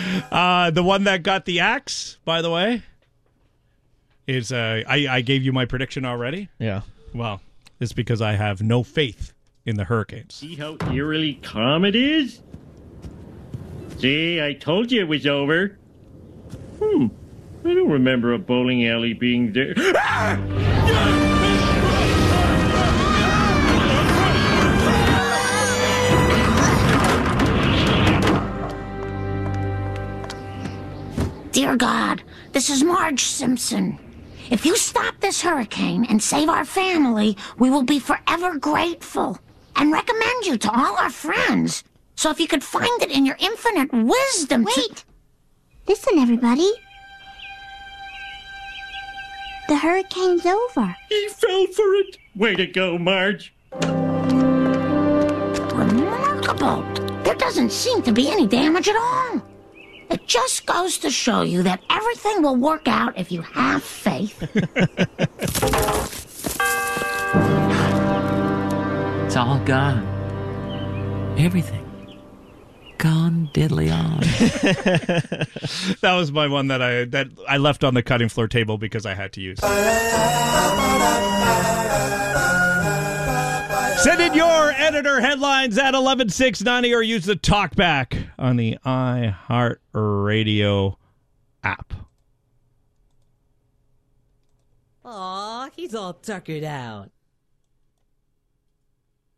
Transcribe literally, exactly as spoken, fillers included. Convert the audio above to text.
Uh, the one that got the axe, by the way, is uh, I, I gave you my prediction already. Yeah. Well, it's because I have no faith in the Hurricanes. See how eerily calm it is? See, I told you it was over. Hmm. I don't remember a bowling alley being there. Dear God, this is Marge Simpson. If you stop this hurricane and save our family, we will be forever grateful and recommend you to all our friends. So if you could find it in your infinite wisdom to... Wait! Listen, everybody. The hurricane's over. He fell for it. Way to go, Marge. Remarkable. There doesn't seem to be any damage at all. It just goes to show you that everything will work out if you have faith. It's all gone. Everything. Gone diddly on. That was my one that I that I left on the cutting floor table because I had to use. Send in your editor headlines at eleven six ninety or use the talkback on the iHeartRadio app. Aw, he's all tuckered out.